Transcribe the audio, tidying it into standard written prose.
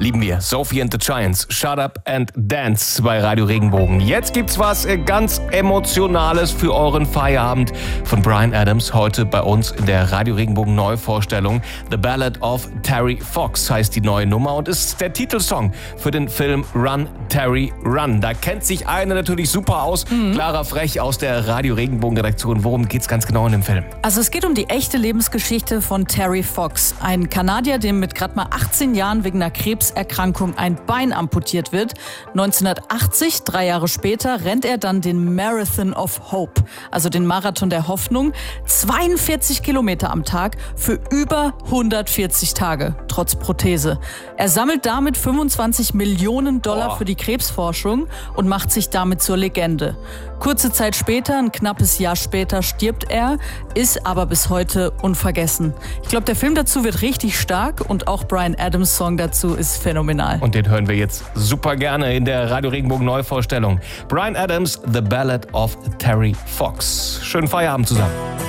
Lieben wir. Sophie and the Giants, Shut Up and Dance bei Radio Regenbogen. Jetzt gibt's was ganz Emotionales für euren Feierabend von Bryan Adams. Heute bei uns in der Radio Regenbogen Neuvorstellung. The Ballad of Terry Fox heißt die neue Nummer und ist der Titelsong für den Film Run, Terry, Run. Da kennt sich eine natürlich super aus. Clara Frech aus der Radio Regenbogen Redaktion. Worum geht's ganz genau in dem Film? Also es geht um die echte Lebensgeschichte von Terry Fox. Ein Kanadier, dem mit gerade mal 18 Jahren wegen einer Krebserkrankung ein Bein amputiert wird. 1980, 3 Jahre später, rennt er dann den Marathon of Hope, also den Marathon der Hoffnung, 42 Kilometer am Tag für über 140 Tage, trotz Prothese. Er sammelt damit 25 Millionen Dollar für die Krebsforschung und macht sich damit zur Legende. Kurze Zeit später, ein knappes Jahr später, stirbt er, ist aber bis heute unvergessen. Ich glaube, der Film dazu wird richtig stark und auch Bryan Adams Song dazu ist phänomenal. Und den hören wir jetzt super gerne in der Radio Regenbogen Neuvorstellung. Bryan Adams, The Ballad of Terry Fox. Schönen Feierabend zusammen.